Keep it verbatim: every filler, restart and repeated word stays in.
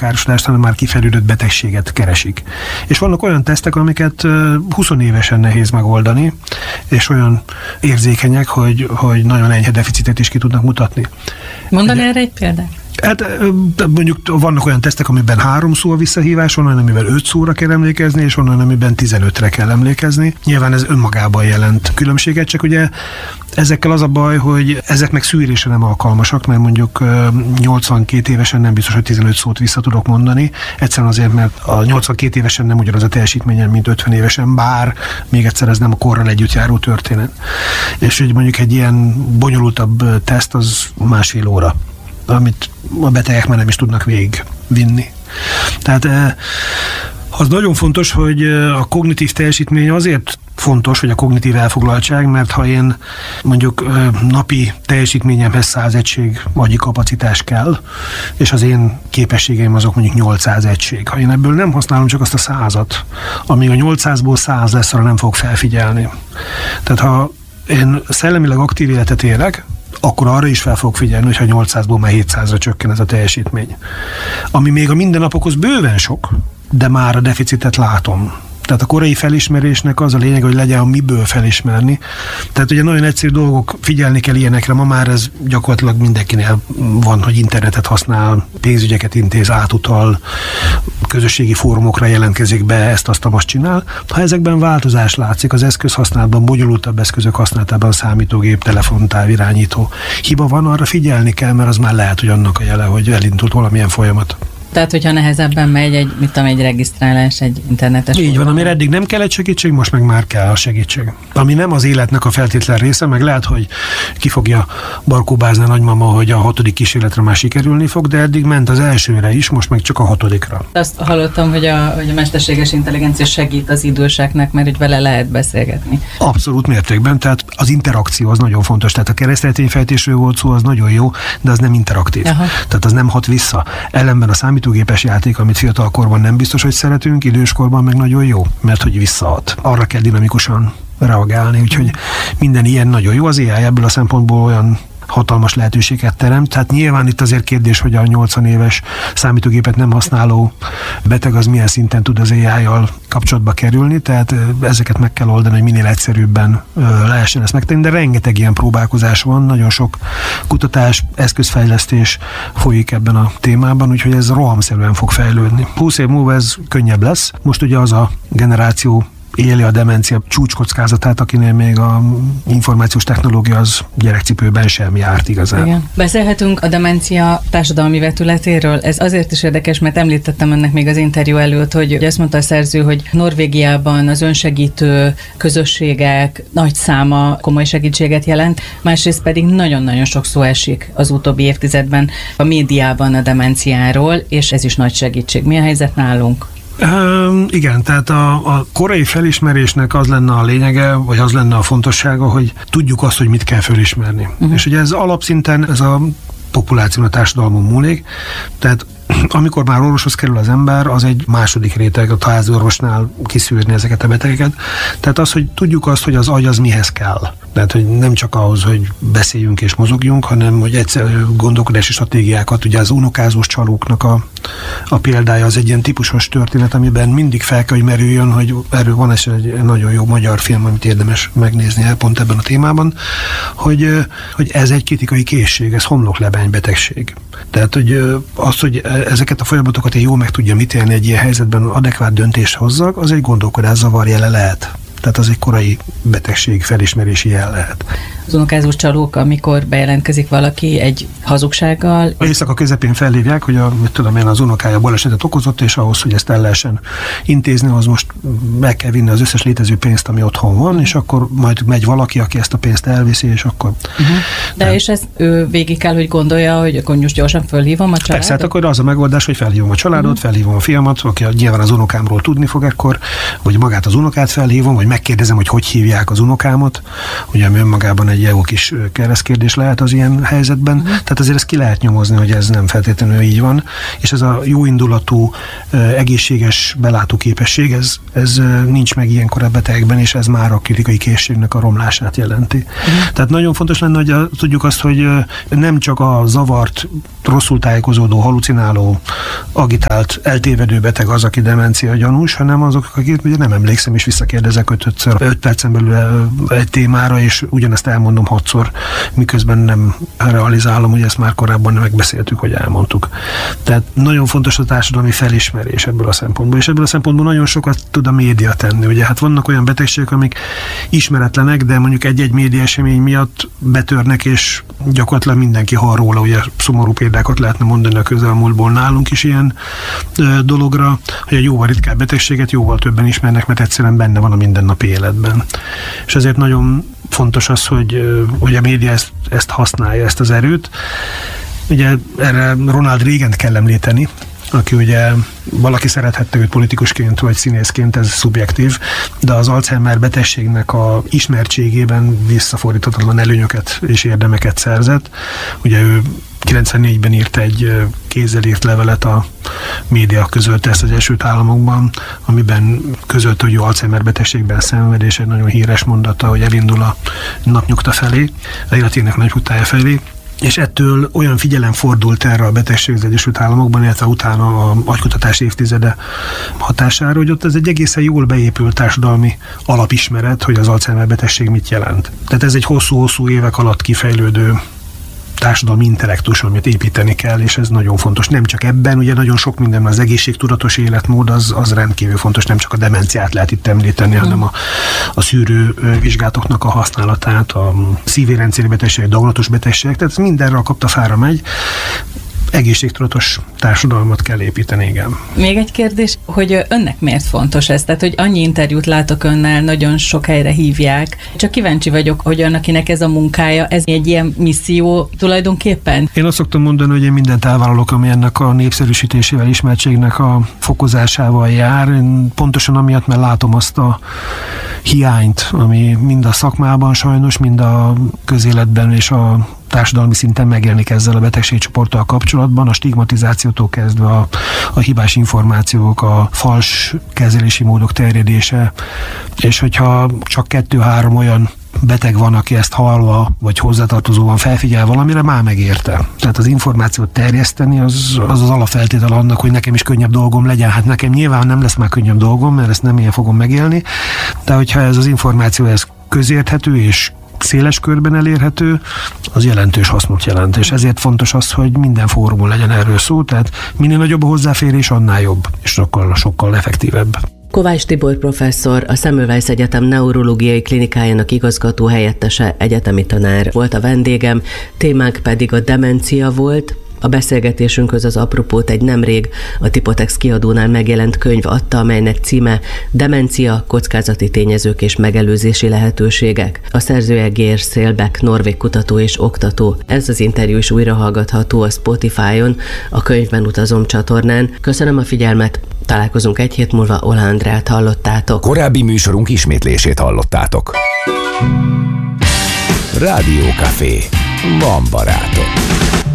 károsodást, hanem már kifejlődött betegséget keresik. És vannak olyan tesztek, amiket húsz évesen nehéz megoldani, és olyan érzékenyek, hogy, hogy nagyon enyhe deficitet is ki tudnak mutatni. Mondani Ugye, erre egy példát? Hát mondjuk vannak olyan tesztek, amiben három szó a visszahívás, van olyan, amiben öt szóra kell emlékezni, és van olyan, amiben tizenötre kell emlékezni. Nyilván ez önmagában jelent különbséget, csak ugye ezekkel az a baj, hogy ezek meg szűrésre nem alkalmasak, mert mondjuk nyolcvankét évesen nem biztos, hogy tizenöt szót vissza tudok mondani. Egyszerűen azért, mert a nyolcvankét évesen nem ugyanaz a teljesítményen, mint ötven évesen, bár még egyszer ez nem a korral együtt járó történet. És hogy mondjuk egy ilyen bonyolultabb teszt az másfél óra, amit a betegek már nem is tudnak végigvinni. Tehát az nagyon fontos, hogy a kognitív teljesítmény azért fontos, hogy a kognitív elfoglaltság, mert ha én mondjuk napi teljesítményemhez száz egység agyi kapacitás kell, és az én képességeim azok mondjuk nyolcszáz egység. Ha én ebből nem használom csak azt a százat, amíg a nyolcszázból száz lesz, arra nem fog felfigyelni. Tehát ha én szellemileg aktív életet élek, akkor arra is fel fogok figyelni, hogyha nyolcszázból már hétszázra csökken ez a teljesítmény. Ami még a mindennapokhoz bőven sok, de már a deficitet látom. Tehát a korai felismerésnek az a lényeg, hogy legyen a miből felismerni. Tehát ugye nagyon egyszerű dolgok, figyelni kell ilyenekre, ma már ez gyakorlatilag mindenkinél van, hogy internetet használ, pénzügyeket intéz, átutal, közösségi fórumokra jelentkezik be, ezt azt azt csinál. Ha ezekben változás látszik, az eszközhasználatban, bonyolultabb eszközök használatában, számítógép, telefon, távirányító hiba van, arra figyelni kell, mert az már lehet, hogy annak a jele, hogy elindult valamilyen folyamat. Tehát, hogyha nehezebben megy egy, mit tudom, egy regisztrálás, egy internetes... Így van, amire eddig nem kell egy segítség, most meg már kell a segítség. Ami nem az életnek a feltétlen része, meg lehet, hogy ki fogja barkóbázni a nagymama, hogy a hatodik kísérletre már sikerülni fog, de eddig ment az elsőre is, most meg csak a hatodikra. Azt hallottam, hogy a, hogy a mesterséges intelligencia segít az időseknek, mert hogy vele lehet beszélgetni. Abszolút mértékben, tehát az interakció az nagyon fontos. Tehát a keresztrejtényfejtésről volt szó, az nagyon jó, de az nem interaktív. Aha. Tehát az nem hat vissza. Ellenben a számítógépes játék, amit fiatalkorban nem biztos, hogy szeretünk, időskorban meg nagyon jó, mert hogy visszaad. Arra kell dinamikusan reagálni, úgyhogy minden ilyen nagyon jó. Az á i ebből a szempontból olyan hatalmas lehetőséget teremt. Tehát nyilván itt azért kérdés, hogy a nyolcvan éves számítógépet nem használó beteg az milyen szinten tud az á i-jal kapcsolatba kerülni, tehát ezeket meg kell oldani, hogy minél egyszerűbben lehessen ezt megtenni, de rengeteg ilyen próbálkozás van, nagyon sok kutatás, eszközfejlesztés folyik ebben a témában, úgyhogy ez rohamszerűen fog fejlődni. húsz év múlva ez könnyebb lesz. Most ugye az a generáció éli a demencia csúcskockázatát, akinél még a információs technológia az gyerekcipőben sem járt igazán. Igen. Beszélhetünk a demencia társadalmi vetületéről. Ez azért is érdekes, mert említettem ennek még az interjú előtt, hogy azt mondta a szerző, hogy Norvégiában az önsegítő közösségek nagy száma komoly segítséget jelent, másrészt pedig nagyon-nagyon sok szó esik az utóbbi évtizedben a médiában a demenciáról, és ez is nagy segítség. Mi a helyzet nálunk? Um, igen, tehát a, a korai felismerésnek az lenne a lényege, vagy az lenne a fontossága, hogy tudjuk azt, hogy mit kell felismerni. Uh-huh. És ugye ez alapszinten, ez a populáción, a társadalmon múlik, tehát amikor már orvoshoz kerül az ember, az egy második réteg, a háziorvosnál kiszűrni ezeket a betegeket. Tehát az, hogy tudjuk azt, hogy az agy az mihez kell. Tehát, hogy nem csak ahhoz, hogy beszéljünk és mozogjunk, hanem, hogy egyszerű gondolkodási stratégiákat, ugye az unokázós csalóknak a, a példája az egy ilyen típusos történet, amiben mindig fel kell, hogy merüljön, hogy erről van egy nagyon jó magyar film, amit érdemes megnézni pont ebben a témában, hogy, hogy ez egy kritikai készség, ez homloklebeny betegség. Tehát, hogy az, hogy ezeket a folyamatokat én jól meg tudjam ítélni egy ilyen helyzetben, adekvát döntést hozzak, az egy gondolkodászavar jele lehet. Tehát az egy korai betegség felismerési jel lehet. Az unokázós csalók, amikor bejelentkezik valaki egy hazugsággal. Éjszaka közepén felhívják, hogy a, mit tudom én, az unokája balesetet okozott, és ahhoz, hogy ezt el lehessen intézni, az most meg kell vinni az összes létező pénzt, ami otthon van, és akkor majd megy valaki, aki ezt a pénzt elviszi, és akkor... Uh-huh. De nem. És ezt ő végig kell, hogy gondolja, hogy akkor most gyorsan fölhívom a családot? Persze, hát akkor az a megoldás, hogy felhívom a családot, uh-huh. felhívom a fiamat, aki nyilván az unokámról tudni fog ekkor, vagy magát az unokát felhívom, vagy megkérdezem, hogy hogy hívják az unokámat, ugye önmagában egy jó kis keresztkérdés lehet az ilyen helyzetben, uh-huh. tehát azért ezt ki lehet nyomozni, hogy ez nem feltétlenül így van, és ez a jóindulatú, egészséges belátóképesség, ez, ez nincs meg ilyenkor a betegekben, és ez már a kritikai készségnek a romlását jelenti. Uh-huh. Tehát nagyon fontos lenne, hogy a, tudjuk azt, hogy nem csak a zavart rosszul tájékozódó, halucináló, agitált, eltévedő beteg az, aki demencia gyanús, hanem azok, akik ugye nem emlékszem, és visszakérdezek öt-ötször, öt percen belül egy témára, és ugyanezt elmondom hatszor, miközben nem realizálom, hogy ezt már korábban megbeszéltük, hogy elmondtuk. Tehát nagyon fontos a társadalmi felismerés ebből a szempontból, és ebből a szempontból nagyon sokat tud a média tenni. Ugye hát vannak olyan betegségek, amik ismeretlenek, de mondjuk egy-egy média esemény miatt betörnek, és gyakorlatilag mindenki hall róla, ugye szomorú példákat lehetne mondani a közelmúltból nálunk is ilyen ö, dologra, hogy egy jóval ritkább betegséget jóval többen ismernek, mert egyszerűen benne van a mindennapi életben. És ezért nagyon fontos az, hogy, hogy a média ezt, ezt használja, ezt az erőt. Ugye erre Ronald Reagant kell említeni, aki ugye valaki szerethette őt politikusként vagy színészként, ez szubjektív, de az Alzheimer betegségnek a ismertségében visszafordíthatatlan előnyöket és érdemeket szerzett. Ugye ő kilencvennégyben írt egy kézzel írt levelet, a média közölte ezt az Egyesült Államokban, amiben közölte, hogy Alzheimer betegségben szenved, és egy nagyon híres mondata, hogy elindul a napnyugta felé, az életének napnyugtája felé. És ettől olyan figyelem fordult erre a betegség az Egyesült Államokban, illetve utána a agykutatás évtizede hatására, hogy ott ez egy egészen jól beépült társadalmi alapismeret, hogy az Alzheimer betegség mit jelent. Tehát ez egy hosszú-hosszú évek alatt kifejlődő társadalmi intellektus, amit építeni kell, és ez nagyon fontos. Nem csak ebben, ugye nagyon sok minden, az egészségtudatos életmód, az, az rendkívül fontos, nem csak a demenciát lehet itt említeni, mm. hanem a, a szűrő vizsgálatoknak a használatát, a szívérendszeri betegségek, daganatos betegségek, tehát mindenre a kaptafára megy. Egészségtudatos társadalmat kell építeni, igen. Még egy kérdés, hogy önnek miért fontos ez? Tehát, hogy annyi interjút látok önnel, nagyon sok helyre hívják. Csak kíváncsi vagyok, hogy annakinek ez a munkája, ez egy ilyen misszió tulajdonképpen? Én azt szoktam mondani, hogy én mindent elvállalok, ami ennek a népszerűsítésével, ismertségnek a fokozásával jár. Én pontosan amiatt, mert látom azt a hiányt, ami mind a szakmában sajnos, mind a közéletben és a társadalmi szinten megjelenik ezzel a betegségcsoporttal kapcsolatban, a stigmatizációtól kezdve a, a hibás információk, a fals kezelési módok terjedése, és hogyha csak kettő-három olyan beteg van, aki ezt hallva, vagy hozzátartozóan felfigyel valamire, már megérte. Tehát az információt terjeszteni, az az, az alapfeltétel annak, hogy nekem is könnyebb dolgom legyen. Hát nekem nyilván nem lesz már könnyebb dolgom, mert ezt nem ilyen fogom megélni, de hogyha ez az információ ez közérthető és széles körben elérhető, az jelentős hasznot jelent. És ezért fontos az, hogy minden fórumon legyen erről szó, tehát minél nagyobb a hozzáférés, annál jobb, és sokkal, sokkal effektívebb. Kovács Tibor professzor, a Semmelweis Egyetem neurológiai klinikájának igazgató helyettese, egyetemi tanár volt a vendégem, témánk pedig a demencia volt. A beszélgetésünkhöz az apropót egy nemrég a Tipotex kiadónál megjelent könyv adta, amelynek címe Demencia, kockázati tényezők és megelőzési lehetőségek. A szerzője Geir Seelbeck, norvég kutató és oktató. Ez az interjú is újra hallgatható a Spotify-on, a Könyvben utazom csatornán. Köszönöm a figyelmet, találkozunk egy hét múlva, Ola Andrát hallottátok. Korábbi műsorunk ismétlését hallottátok. Rádió Café. Van barátok.